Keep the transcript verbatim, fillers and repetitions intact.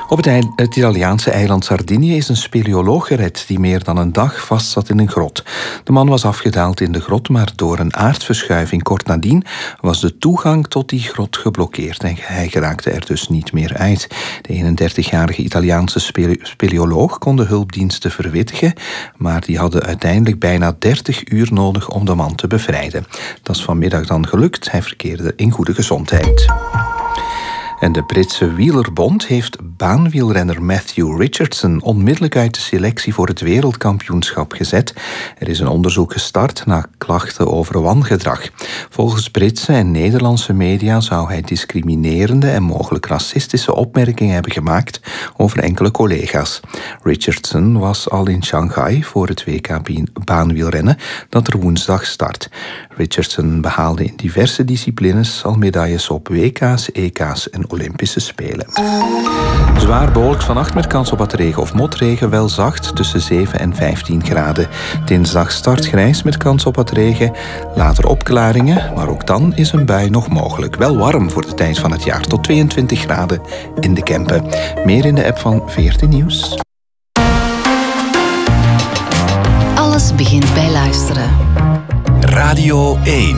Op het, ei- het Italiaanse eiland Sardinië is een speleoloog gered die meer dan een dag vastzat in een grot. De man was afgedaald in de grot, maar door een aardverschuiving kort nadien was de toegang tot die grot geblokkeerd en hij geraakte er dus niet meer uit. De eenendertigjarige Italiaanse spele- speleoloog kon de hulpdiensten verwittigen, maar die hadden uiteindelijk bijna dertig uur nodig om de man te bevrijden. Dat is vanmiddag dan gelukt. Hij verkeerde in goede gezondheid. En de Britse Wielerbond heeft baanwielrenner Matthew Richardson onmiddellijk uit de selectie voor het wereldkampioenschap gezet. Er is een onderzoek gestart na klachten over wangedrag. Volgens Britse en Nederlandse media zou hij discriminerende en mogelijk racistische opmerkingen hebben gemaakt over enkele collega's. Richardson was al in Shanghai voor het W K baanwielrennen dat er woensdag start. Richardson behaalde in diverse disciplines al medailles op W K's, E K's en Olympische Spelen. Zwaar bewolkt vannacht met kans op wat regen of motregen, wel zacht tussen zeven en vijftien graden. Dinsdag start grijs met kans op wat regen, later opklaringen, maar ook dan is een bui nog mogelijk. Wel warm voor de tijd van het jaar, tot tweeëntwintig graden in de Kempen. Meer in de app van veertien Nieuws. Alles begint bij luisteren. Radio één.